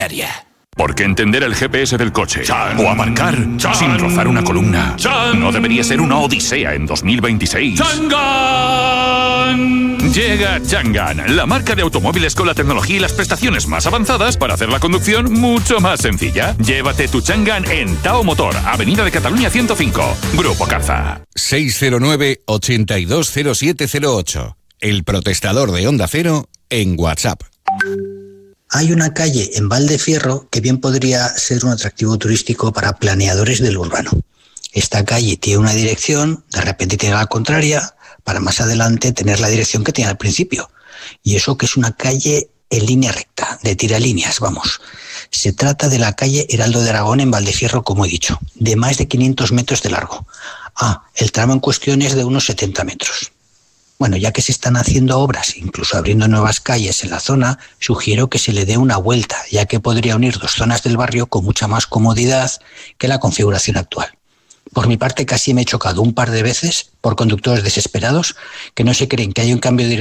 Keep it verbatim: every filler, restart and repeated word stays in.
Porque entender el G P S del coche Chan, o aparcar Chan, sin rozar una columna Chan, no debería ser una odisea en dos mil veintiséis. ¡Changan! Llega Changan, la marca de automóviles con la tecnología y las prestaciones más avanzadas para hacer la conducción mucho más sencilla. Llévate tu Changan en Tao Motor, Avenida de Cataluña ciento cinco, Grupo Carza. seis cero nueve, ocho dos cero siete cero ocho. El protestador de Onda Cero en WhatsApp. Hay una calle en Valdefierro que bien podría ser un atractivo turístico para planeadores del urbano. Esta calle tiene una dirección, de repente tiene la contraria, para más adelante tener la dirección que tenía al principio. Y eso que es una calle en línea recta, de tiralíneas, vamos. Se trata de la calle Heraldo de Aragón en Valdefierro, como he dicho, de más de quinientos metros de largo. Ah, el tramo en cuestión es de unos setenta metros. Bueno, ya que se están haciendo obras, incluso abriendo nuevas calles en la zona, sugiero que se le dé una vuelta, ya que podría unir dos zonas del barrio con mucha más comodidad que la configuración actual. Por mi parte, casi me he chocado un par de veces por conductores desesperados que no se creen que hay un cambio de